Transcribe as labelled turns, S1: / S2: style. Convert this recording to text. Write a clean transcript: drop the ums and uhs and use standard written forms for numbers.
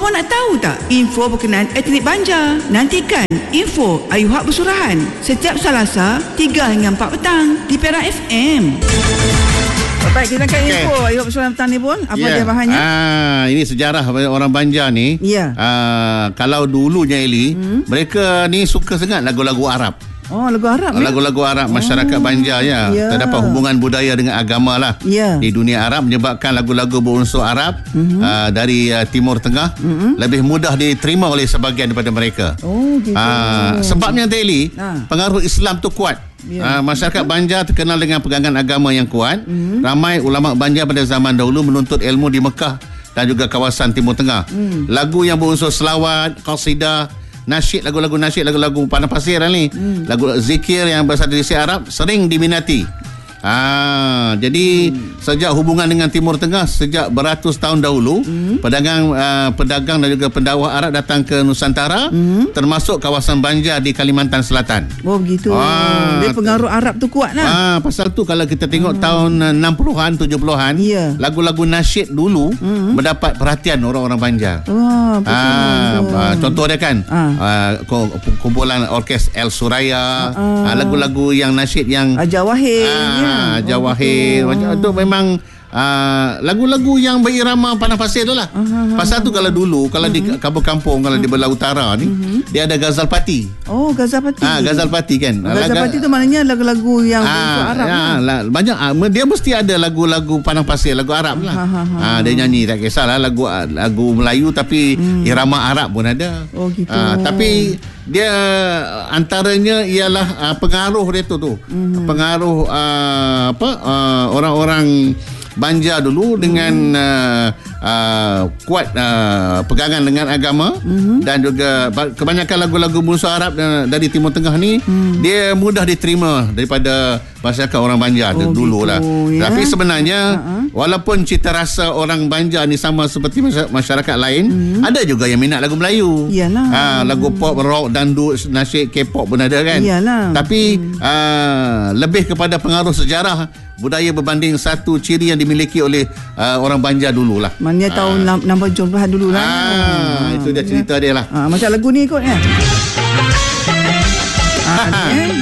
S1: Awak nak tahu tak info berkenaan etnik Banjar? Nantikan info Ayuhak Bersurahan setiap Selasa 3 hingga 4 petang di Perak FM. Baik, kita akan info Ayuhak Bersurahan petang ni pun. Apa dia bahannya?
S2: Ini sejarah orang Banjar ni. Kalau dulunya Eli, mereka ni suka sangat lagu-lagu Arab.
S1: Oh, lagu Arab ni?
S2: Lagu-lagu Arab masyarakat Banjar terdapat hubungan budaya dengan agama lah. Di dunia Arab menyebabkan lagu-lagu berunsur Arab dari Timur Tengah lebih mudah diterima oleh sebahagian daripada mereka.
S1: Oh, gitu.
S2: Sebabnya Daily, pengaruh Islam tu kuat. Masyarakat Banjar terkenal dengan pegangan agama yang kuat. Ramai ulama Banjar pada zaman dahulu menuntut ilmu di Mekah dan juga kawasan Timur Tengah. Lagu yang berunsur selawat, qasidah, nasyid, lagu-lagu nasyid, lagu-lagu padang pasir ni, lagu zikir yang bersatu di Arab sering diminati. Jadi sejak hubungan dengan Timur Tengah sejak beratus tahun dahulu, pedagang dan juga pendakwah Arab datang ke Nusantara, termasuk kawasan Banjar di Kalimantan Selatan.
S1: Oh, begitu. Dia pengaruh Arab tu kuat lah.
S2: Pasal tu kalau kita tengok tahun 60-an 70-an, lagu-lagu nasyid dulu mendapat perhatian orang-orang Banjar. Contoh dia kan, kumpulan orkes El Suraya, lagu-lagu yang nasyid yang
S1: Jawahir,
S2: Jawahir macam tu, memang lagu-lagu yang berirama padang pasir tu lah. Pasal tu kalau dulu, kalau di kampung-kampung, kalau di belah utara ni, dia ada Ghazal Party.
S1: Oh, Ghazal Party.
S2: Ghazal Party kan.
S1: Ghazal Party tu maknanya lagu-lagu yang berunsur Arab.
S2: Banyak dia mesti ada lagu-lagu padang pasir, lagu Arab lah. Dia nyanyi, tak kisahlah lagu Melayu tapi irama Arab pun ada.
S1: Oh, gitu.
S2: Tapi dia antaranya ialah pengaruh dia tu. Pengaruh orang-orang Banjar dulu dengan kuat pegangan dengan agama, dan juga kebanyakan lagu-lagu berunsur Arab dari Timur Tengah ni dia mudah diterima daripada masyarakat orang Banjar dulu lah. Tapi sebenarnya walaupun cita rasa orang Banjar ni sama seperti masyarakat lain, ada juga yang minat lagu Melayu. Lagu pop, rock, dandut, nasyid, K-pop pun ada kan. Tapi lebih kepada pengaruh sejarah budaya berbanding satu ciri yang dimiliki oleh orang Banjar dulu lah.
S1: Maknanya tahun 60-an dulu lah.
S2: Itu dia cerita dia lah.
S1: Macam lagu ni kot kan.